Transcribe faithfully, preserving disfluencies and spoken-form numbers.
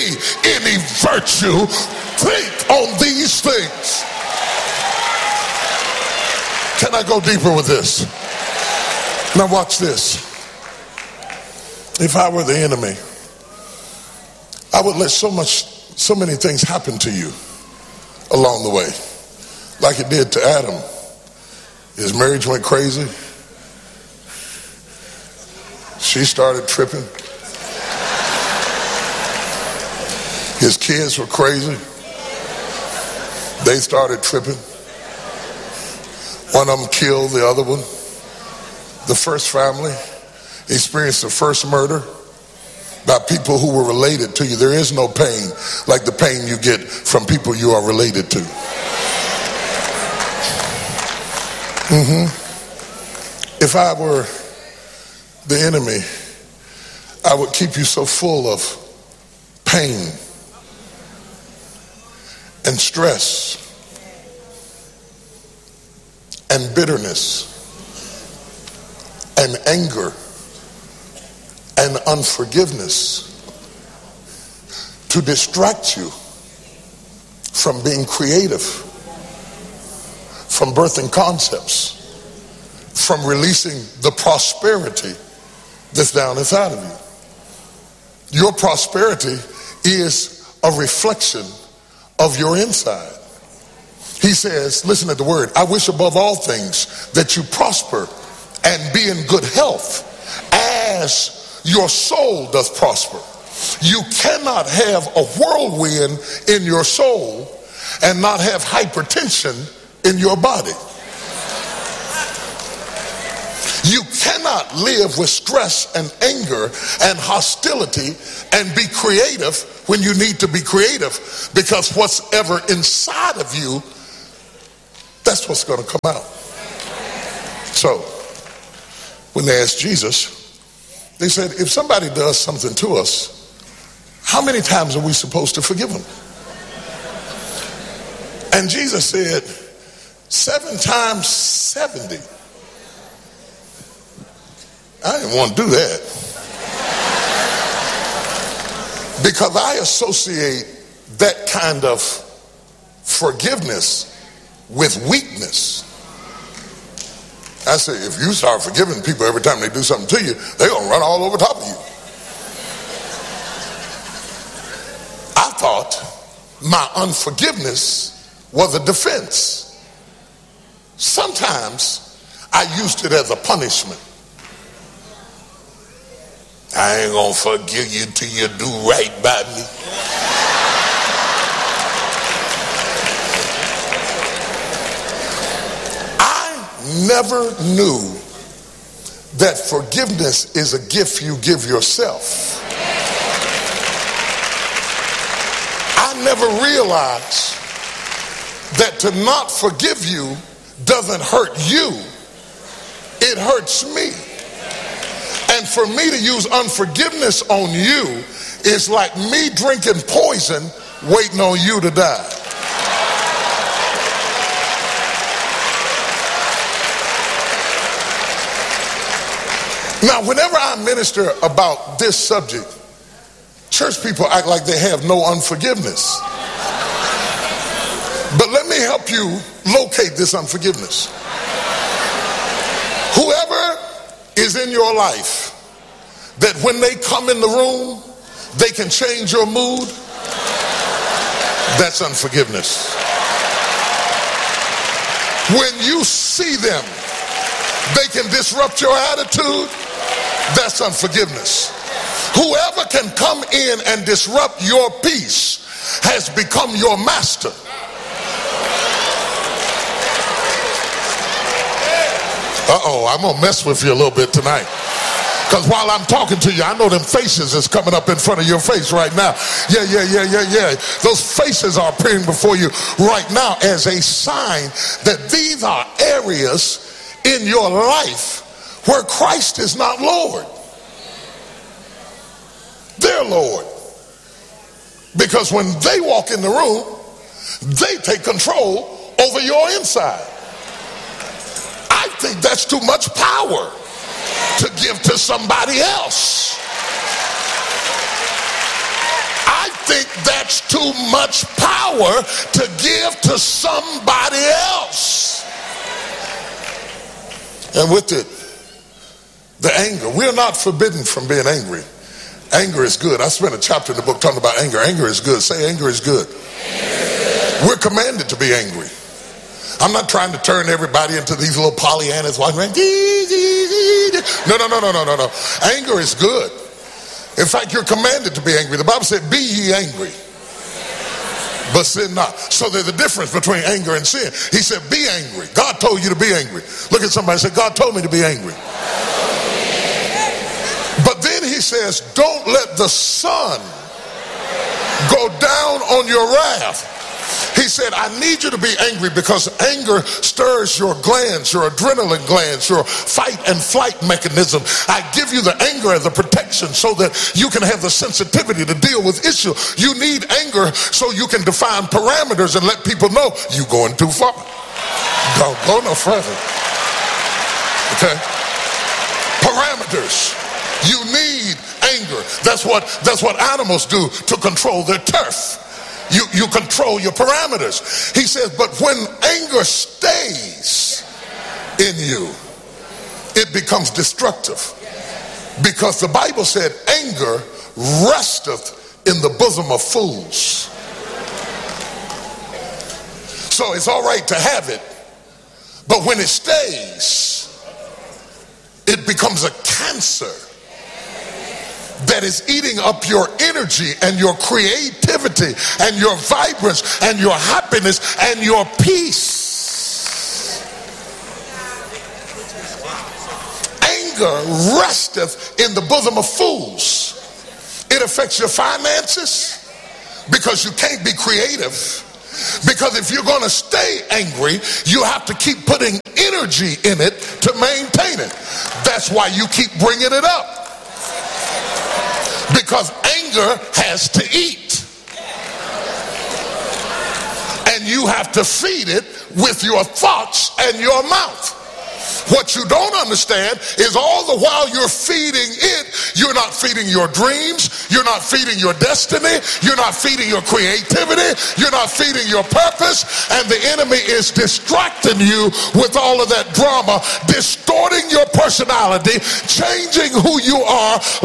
be any virtue, think on these things. Can I go deeper with this? Now watch this. If I were the enemy, I would let so much, so many things happen to you along the way, like it did to Adam. His marriage went crazy. She started tripping. His kids were crazy. They started tripping. One of them killed the other one. The first family experienced the first murder by people who were related to you. There is no pain like the pain you get from people you are related to. Mm-hmm. If I were the enemy, I would keep you so full of pain and stress and bitterness and anger and unforgiveness to distract you from being creative, from birthing concepts, from releasing the prosperity that's down inside of you. Your prosperity is a reflection of your inside. He says, listen to the word, I wish above all things that you prosper and be in good health as your soul doth prosper. You cannot have a whirlwind in your soul and not have hypertension in your body. You cannot live with stress and anger and hostility and be creative when you need to be creative, because whatever inside of you, that's what's going to come out. So when they asked Jesus, they said, if somebody does something to us, how many times are we supposed to forgive them? And Jesus said, seven times seventy. I didn't want to do that, because I associate that kind of forgiveness with weakness. I say, if you start forgiving people every time they do something to you, they're going to run all over top of you. I thought my unforgiveness was a defense. Sometimes I used it as a punishment. I ain't gonna forgive you till you do right by me. I never knew that forgiveness is a gift you give yourself. I never realized that to not forgive you doesn't hurt you, it hurts me. And for me to use unforgiveness on you is like me drinking poison waiting on you to die. Now, whenever I minister about this subject, church people act like they have no unforgiveness. But let me help you locate this unforgiveness. Whoever is in your life that when they come in the room, they can change your mood, that's unforgiveness. When you see them, they can disrupt your attitude, that's unforgiveness. Whoever can come in and disrupt your peace has become your master. Uh-oh, I'm going to mess with you a little bit tonight. Because while I'm talking to you, I know them faces is coming up in front of your face right now. Yeah, yeah, yeah, yeah, yeah. Those faces are appearing before you right now as a sign that these are areas in your life where Christ is not Lord. They're Lord. Because when they walk in the room, they take control over your inside. I think that's too much power to give to somebody else. I might think that's too much power to give to somebody else. And with it, the anger. We're not forbidden from being angry. Anger is good. I spent a chapter in the book talking about anger. Anger is good. Say anger is good. We're commanded to be angry. I'm not trying to turn everybody into these little Pollyannas. No, no, no, no, no, no, no. Anger is good. In fact, you're commanded to be angry. The Bible said, be ye angry, but sin not. So there's a difference between anger and sin. He said, be angry. God told you to be angry. Look at somebody and say, God told me to be angry. But then he says, don't let the sun go down on your wrath. He said, I need you to be angry because anger stirs your glands, your adrenaline glands, your fight and flight mechanism. I give you the anger as a protection so that you can have the sensitivity to deal with issues. You need anger so you can define parameters and let people know you're going too far. Don't go no further. Okay? Parameters. You need anger. That's what, that's what animals do to control their turf. You, you control your parameters. He says, but when anger stays in you, it becomes destructive. Because the Bible said anger resteth in the bosom of fools. So it's all right to have it, but when it stays, it becomes a cancer that is eating up your energy and your creativity and your vibrance and your happiness and your peace. Anger resteth in the bosom of fools. It affects your finances because you can't be creative. Because if you're going to stay angry, you have to keep putting energy in it to maintain it. That's why you keep bringing it up. Because anger has to eat. And you have to feed it with your thoughts and your mouth. What you don't understand is all the while you're feeding it, you're not feeding your dreams, you're not feeding your destiny, you're not feeding your creativity, you're not feeding your purpose, and the enemy is distracting you with all of that drama, distorting your personality, changing who you are.